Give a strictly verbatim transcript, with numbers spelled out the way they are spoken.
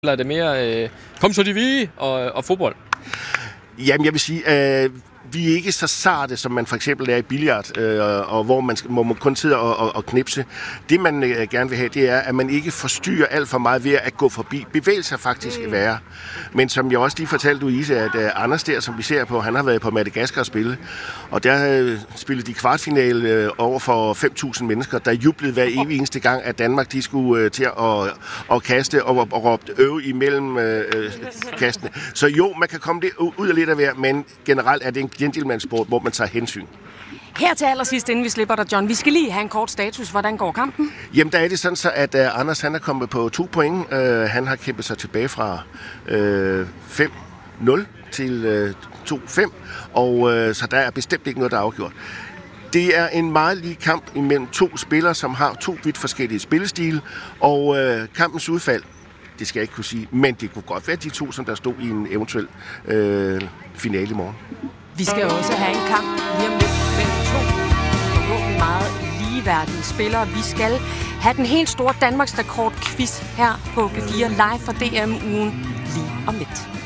Eller er det mere øh, kom så de vige og, og fodbold? Jamen, jeg vil sige, øh, vi er ikke så sarte, som man for eksempel er i billard, øh, og hvor man, skal, hvor man kun sidder og, og, og knipse. Det, man øh, gerne vil have, det er, at man ikke forstyrrer alt for meget ved at gå forbi. Bevægelser faktisk mm. være. Men som jeg også lige fortalte Louise, at uh, Anders der, som vi ser på, han har været på Madagaskar og spille. Og der øh, spillede de kvartfinale øh, over for fem tusind mennesker, der jublede hver evig eneste gang, at Danmark de skulle øh, til at og, og kaste og, og råbte øve imellem øh, øh, kastene. Så jo, man kan komme det ud af lidt af hver, men generelt er det en gentleman-sport, hvor man tager hensyn. Her til allersidst, inden vi slipper dig, John, vi skal lige have en kort status. Hvordan går kampen? Jamen, der er det sådan så, at uh, Anders han er kommet på to point. Uh, han har kæmpet sig tilbage fra uh, fem nul til uh, to fem, og uh, så der er bestemt ikke noget, der er afgjort. Det er en meget lige kamp imellem to spillere, som har to vidt forskellige spillestile, og uh, kampens udfald, det skal jeg ikke kunne sige, men det kunne godt være de to, som der stod i en eventuel uh, finale i morgen. Vi skal også have en kamp lige om lidt mellem to forhåbentlig meget ligeværdige spillere. Vi skal have den helt store Danmarks rekord quiz her på P fire live for D M-ugen lige om lidt.